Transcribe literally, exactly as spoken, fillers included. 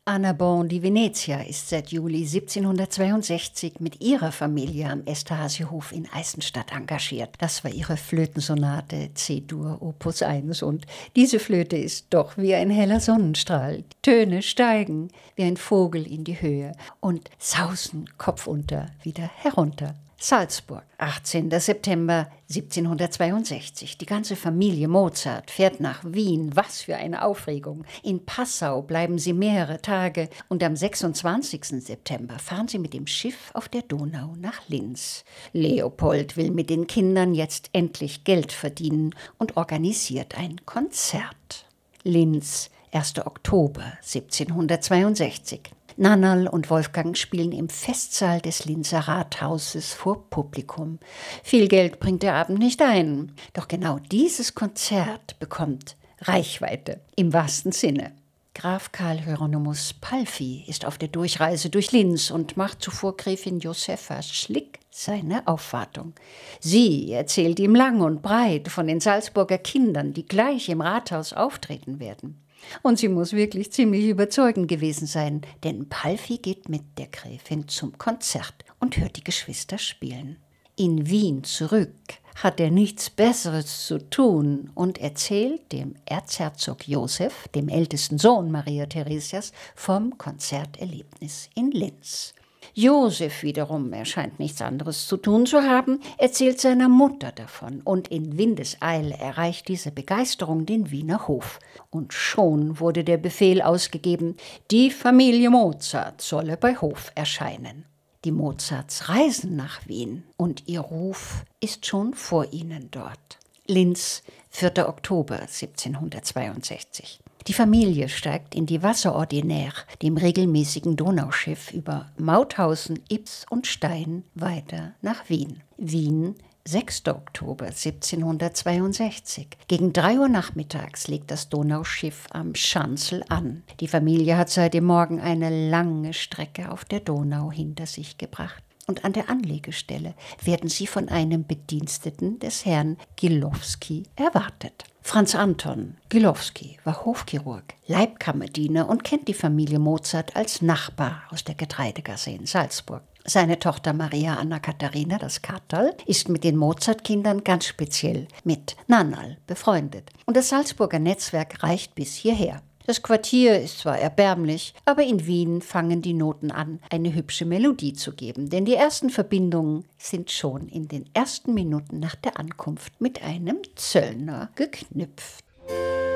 Anna Bon di Venezia ist seit Juli siebzehnhundertzweiundsechzig mit ihrer Familie am Esterhazy-Hof in Eisenstadt engagiert. Das war ihre Flötensonate C-Dur Opus eins und diese Flöte ist doch wie ein heller Sonnenstrahl. Töne steigen wie ein Vogel in die Höhe und sausen kopfunter wieder herunter. Salzburg, achtzehnter September siebzehnhundertzweiundsechzig. Die ganze Familie Mozart fährt nach Wien. Was für eine Aufregung. In Passau bleiben sie mehrere Tage und am sechsundzwanzigsten September fahren sie mit dem Schiff auf der Donau nach Linz. Leopold will mit den Kindern jetzt endlich Geld verdienen und organisiert ein Konzert. Linz, erster Oktober siebzehnhundertzweiundsechzig. Nannerl und Wolfgang spielen im Festsaal des Linzer Rathauses vor Publikum. Viel Geld bringt der Abend nicht ein. Doch genau dieses Konzert bekommt Reichweite im wahrsten Sinne. Graf Karl Hieronymus Palffy ist auf der Durchreise durch Linz und macht zuvor Gräfin Josepha Schlick seine Aufwartung. Sie erzählt ihm lang und breit von den Salzburger Kindern, die gleich im Rathaus auftreten werden. Und sie muss wirklich ziemlich überzeugend gewesen sein, denn Palffy geht mit der Gräfin zum Konzert und hört die Geschwister spielen. In Wien zurück hat er nichts Besseres zu tun und erzählt dem Erzherzog Josef, dem ältesten Sohn Maria Theresias, vom Konzerterlebnis in Linz. Josef wiederum, er scheint nichts anderes zu tun zu haben, erzählt seiner Mutter davon und in Windeseile erreicht diese Begeisterung den Wiener Hof. Und schon wurde der Befehl ausgegeben, die Familie Mozart solle bei Hof erscheinen. Die Mozarts reisen nach Wien und ihr Ruf ist schon vor ihnen dort. Linz, vierter Oktober siebzehnhundertzweiundsechzig. Die Familie steigt in die Wasserordinaire, dem regelmäßigen Donauschiff, über Mauthausen, Ybbs und Stein weiter nach Wien. Wien, sechster Oktober siebzehnhundertzweiundsechzig. Gegen drei Uhr nachmittags legt das Donauschiff am Schanzel an. Die Familie hat seit dem Morgen eine lange Strecke auf der Donau hinter sich gebracht. Und an der Anlegestelle werden sie von einem Bediensteten des Herrn Gilowski erwartet. Franz Anton Gilowski war Hofchirurg, Leibkammerdiener und kennt die Familie Mozart als Nachbar aus der Getreidegasse in Salzburg. Seine Tochter Maria Anna Katharina, das Katerl, ist mit den Mozart-Kindern ganz speziell mit Nannerl befreundet. Und das Salzburger Netzwerk reicht bis hierher. Das Quartier ist zwar erbärmlich, aber in Wien fangen die Noten an, eine hübsche Melodie zu geben, denn die ersten Verbindungen sind schon in den ersten Minuten nach der Ankunft mit einem Zöllner geknüpft.